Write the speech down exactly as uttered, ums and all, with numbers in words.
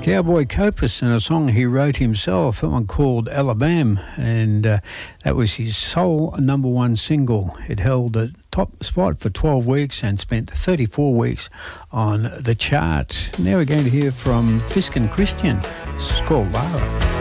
Cowboy Copas and a song he wrote himself, that one called Alabama, and uh, that was his sole number one single. It held the top spot for twelve weeks and spent thirty-four weeks on the chart. Now we're going to hear from Fisk and Christian. This is called Lara.